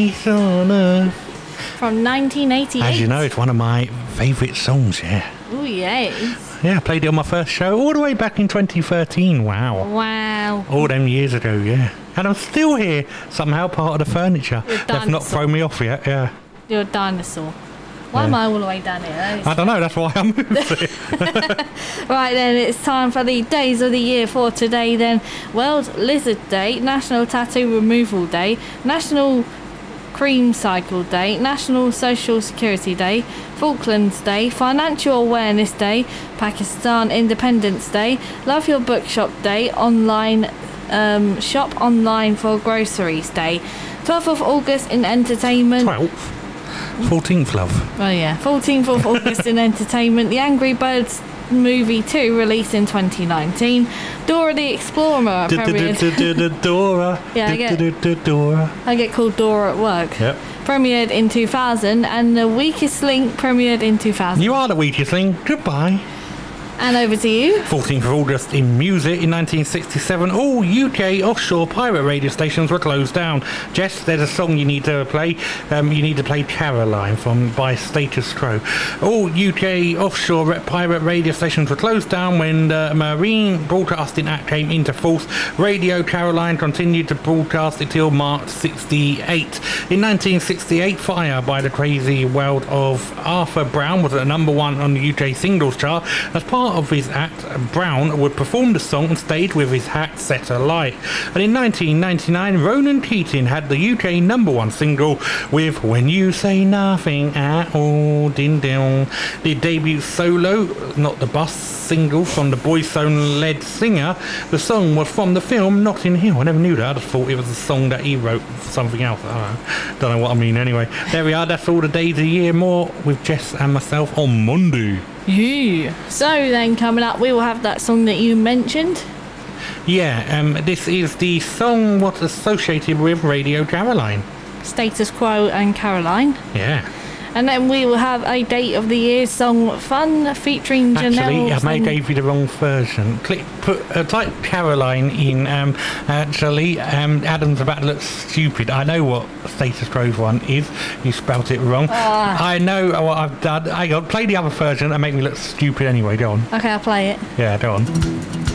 Peace on earth. From 1988. As you know, it's one of my favourite songs, yeah. Oh, yes. Yeah, I played it on my first show all the way back in 2013. Wow. Wow. All them years ago, yeah. And I'm still here, somehow part of the furniture. They've not thrown me off yet, yeah. You're a dinosaur. Why am I all the way down here? I don't know, that's why I moved it. Right then, it's time for the days of the year for today then. World Lizard Day, National Tattoo Removal Day, National Cream Cycle Day, National Social Security Day, Falklands Day, Financial Awareness Day, Pakistan Independence Day, Love Your Bookshop Day, Online Shop Online for Groceries Day, 12th of August in Entertainment. 12th? 14th, love. Oh yeah, 14th of August in Entertainment, The Angry Birds Movie 2 released in 2019, Dora the Explorer premiered. Dora. Yeah, Dora. I get called Dora at work. Yep. Premiered in 2000, and The Weakest Link premiered in 2000. You are the weakest thing. Goodbye. And over to you. 14th of August in music in 1967, all UK offshore pirate radio stations were closed down. Jess, there's a song you need to play. You need to play Caroline by Status Quo. All UK offshore pirate radio stations were closed down when the Marine Broadcasting Act came into force. Radio Caroline continued to broadcast until March 68. In 1968, Fire by the Crazy World of Arthur Brown was at number 1 on the UK singles chart. As part of his act, Brown would perform the song on stage with his hat set alight. And in 1999, Ronan Keating had the UK number 1 single with When You Say Nothing at All. Din din. The debut solo, not the bus single from the Boyzone led singer. The song was from the film Notting Hill. I never knew that. I just thought it was a song that he wrote for something else. I don't know what I mean anyway. There we are. That's all the days of the year. More with Jess and myself on Monday. Yeah. So then coming up, we will have that song that you mentioned. Yeah, this is the song what's associated with Radio Caroline. Status Quo and Caroline. Yeah. And then we will have a date of the year song Fun featuring Janelle. Actually, I may have gave you the wrong version. Type Caroline in. Adam's about to look stupid. I know what Status Quo's one is. You spelt it wrong. I know what I've done. Hang on, play the other version and make me look stupid anyway. Go on. Okay, I'll play it. Yeah, go on.